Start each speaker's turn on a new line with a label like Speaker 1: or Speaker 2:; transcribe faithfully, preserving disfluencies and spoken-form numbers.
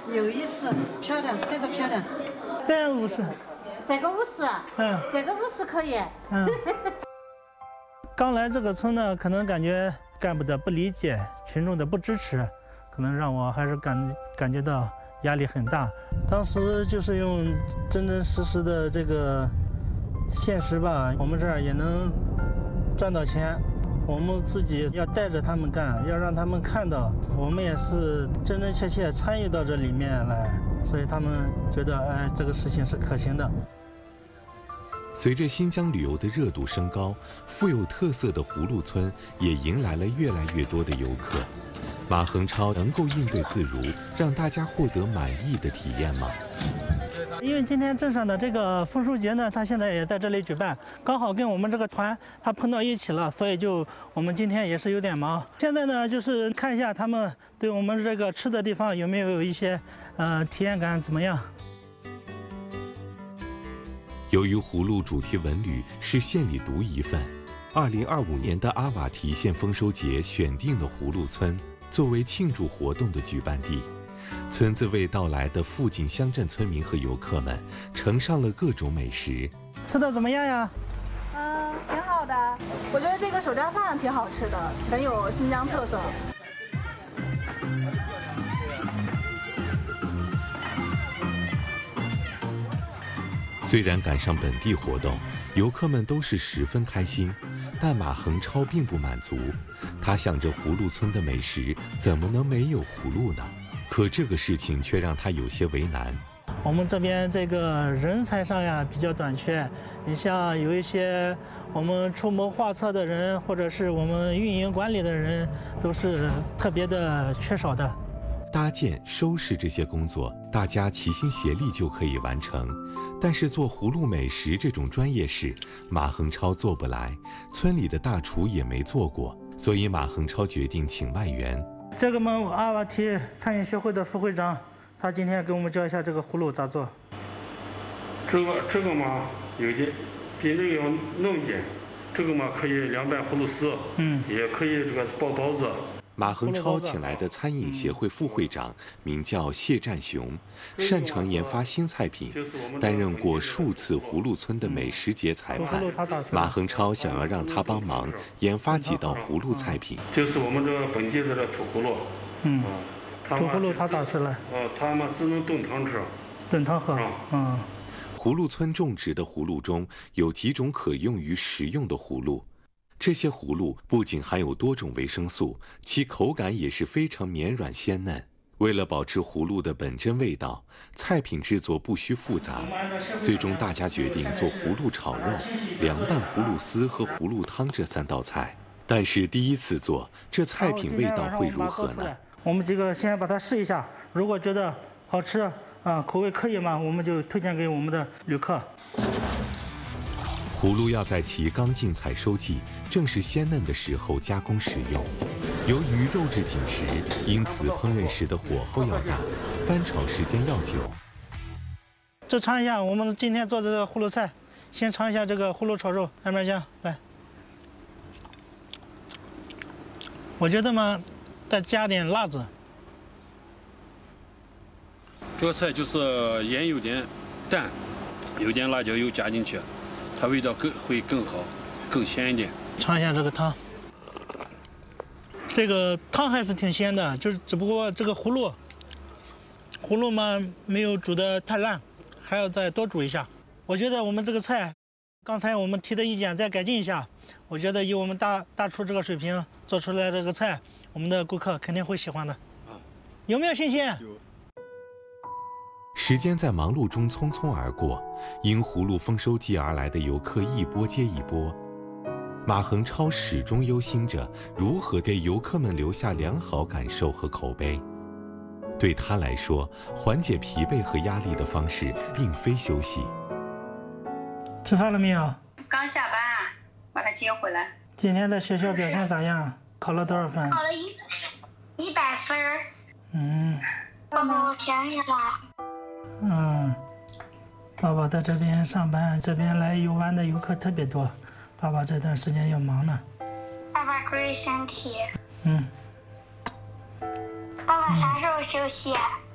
Speaker 1: 有意思，漂亮，这个漂亮。
Speaker 2: 这样五十，
Speaker 1: 这个五十，
Speaker 2: 嗯，
Speaker 1: 这个五十可以。
Speaker 2: 嗯。刚来这个村呢，可能感觉干部的不理解，群众的不支持，可能让我还是感感觉到压力很大。当时就是用真真实实的这个现实吧，我们这儿也能赚到钱。我们自己要带着他们干，要让他们看到我们也是真真切切参与到这里面来，所以他们觉得哎，这个事情是可行的。
Speaker 3: 随着新疆旅游的热度升高，富有特色的葫芦村也迎来了越来越多的游客。马恒超能够应对自如，让大家获得满意的体验吗？
Speaker 2: 因为今天镇上的这个丰收节呢，他现在也在这里举办，刚好跟我们这个团他碰到一起了，所以就我们今天也是有点忙。现在呢，就是看一下他们对我们这个吃的地方有没有有一些呃体验感怎么样。
Speaker 3: 由于葫芦主题文旅是县里独一份，二零二五年的阿瓦提县丰收节选定了葫芦村作为庆祝活动的举办地。村子为到来的附近乡镇村民和游客们盛上了各种美食。
Speaker 2: 吃的怎么样呀？
Speaker 4: 嗯，挺好的。我觉得这个手抓饭挺好吃的，很有新疆特色。
Speaker 3: 虽然赶上本地活动，游客们都是十分开心，但马恒超并不满足。他想着葫芦村的美食怎么能没有葫芦呢？可这个事情却让他有些为难。
Speaker 2: 我们这边这个人才上呀比较短缺，你像有一些我们出谋划策的人，或者是我们运营管理的人，都是特别的缺少的。
Speaker 3: 搭建、收拾这些工作，大家齐心协力就可以完成。但是做葫芦美食这种专业事，马恒超做不来，村里的大厨也没做过，所以马恒超决定请外援。
Speaker 2: 这个嘛，阿瓦提餐饮协会的副会长，他今天给我们教一下这个葫芦咋做。
Speaker 5: 这个这个嘛，有点比那个要嫩一点。这个嘛，可以凉拌葫芦丝，嗯，也可以这个包包子。
Speaker 3: 马恒超请来的餐饮协会副会长名叫谢占雄，擅长研发新菜品，担任过数次葫芦村的美食节裁判。马恒超想要让他帮忙研发几道葫芦菜品，
Speaker 5: 就是我们这个本地的这土葫芦。
Speaker 2: 嗯，土葫芦他咋吃了？
Speaker 5: 呃，他们只能炖汤吃。
Speaker 2: 炖汤喝。嗯。
Speaker 3: 葫芦村种植的葫芦中有几种可用于食用的葫芦。这些葫芦不仅含有多种维生素，其口感也是非常绵软鲜嫩。为了保持葫芦的本真味道，菜品制作不需复杂。最终大家决定做葫芦炒肉、凉拌葫芦丝和葫芦汤这三道菜。但是第一次做，这菜品味道会如何呢？
Speaker 2: 我们几个先把它试一下，如果觉得好吃啊，口味可以嘛，我们就推荐给我们的旅客。
Speaker 3: 葫芦要在其刚进采收季，正是鲜嫩的时候加工食用。由于肉质紧实，因此烹饪时的火候要大，翻炒时间要久。
Speaker 2: 这尝一下我们今天做的这个葫芦菜，先尝一下这个葫芦炒肉，艾面酱来。我觉得嘛，再加点辣子。
Speaker 6: 这个菜就是盐有点淡，有点辣椒油加进去。它味道更会更好，更鲜一点。
Speaker 2: 尝一下这个汤，这个汤还是挺鲜的，就是只不过这个葫芦，葫芦嘛没有煮得太烂，还要再多煮一下。我觉得我们这个菜，刚才我们提的意见再改进一下，我觉得以我们大大厨这个水平做出来这个菜，我们的顾客肯定会喜欢的。有没有信心？
Speaker 6: 有。
Speaker 3: 时间在忙碌中匆匆而过，因葫芦丰收季而来的游客一波接一波。马恒超始终忧心着如何给游客们留下良好感受和口碑。对他来说，缓解疲惫和压力的方式并非休息。
Speaker 2: 吃饭了没有？
Speaker 7: 刚下班，把他接回来。
Speaker 2: 今天的学校表现咋样？考了多少分？
Speaker 7: 考了一一百分。
Speaker 2: 嗯。
Speaker 7: 爸爸，我想你了。
Speaker 2: 嗯，爸爸在这边上班，这边来游玩的游客特别多，爸爸这段时间要忙呢。
Speaker 7: 爸爸注意身体。
Speaker 2: 嗯。
Speaker 7: 爸爸啥时候休息？